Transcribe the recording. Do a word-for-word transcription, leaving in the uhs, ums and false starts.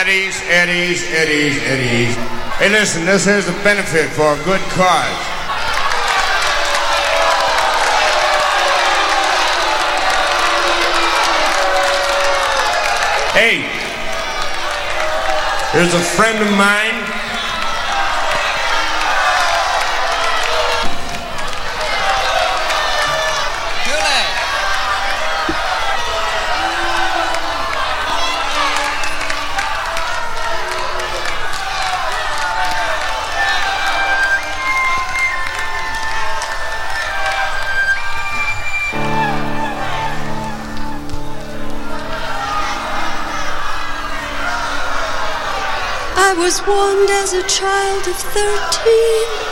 Eddies, Eddies, Eddies, Eddies. Hey, listen, this is a benefit for a good cause. Hey, there's a friend of mine. I was warned as a child of thirteen